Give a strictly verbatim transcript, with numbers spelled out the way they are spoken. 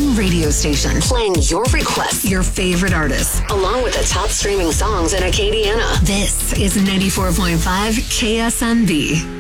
Christian radio station. Playing your requests, your favorite artists, along with the top streaming songs in Acadiana. This is ninety-four point five K S N B.